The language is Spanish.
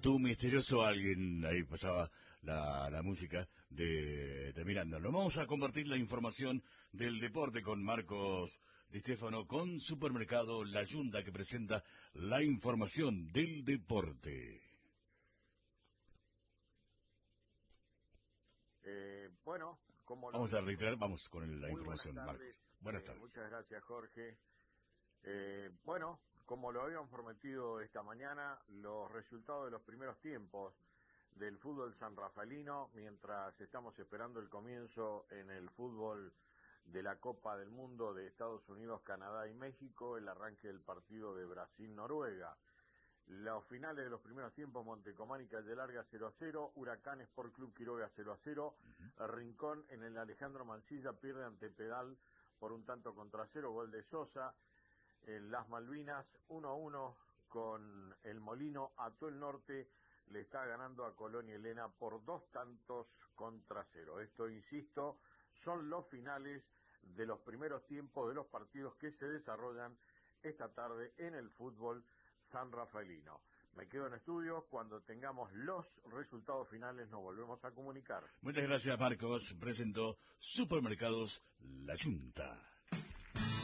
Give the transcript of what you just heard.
Tu misterioso alguien, ahí pasaba la música de Miranda. Nos vamos a compartir la información del deporte con Marcos Di Stefano, con Supermercado La Yunta, que presenta la información del deporte. Bueno, como vamos a reiterar, vamos con la muy información, buenas tardes. Marcos. Buenas tardes. Muchas gracias, Jorge. Bueno, como lo habíamos prometido esta mañana, los resultados de los primeros tiempos del fútbol sanrafaelino, mientras estamos esperando el comienzo en el fútbol de la Copa del Mundo de Estados Unidos, Canadá y México, el arranque del partido de Brasil-Noruega. Los finales de los primeros tiempos: Montecomán y Calle Larga 0-0, Huracán Sport Club Quiroga 0-0, Rincón en el Alejandro Mansilla pierde ante Pedal por un tanto contra 0, gol de Sosa. En Las Malvinas 1-1 con el Molino, Atuel Norte le está ganando a Colón y Elena por 2 tantos contra 0. Esto, insisto, son los finales de los primeros tiempos de los partidos que se desarrollan esta tarde en el fútbol sanrafaelino. Me quedo en estudio. Cuando tengamos los resultados finales nos volvemos a comunicar. Muchas gracias, Marcos. Presentó Supermercados La Yunta.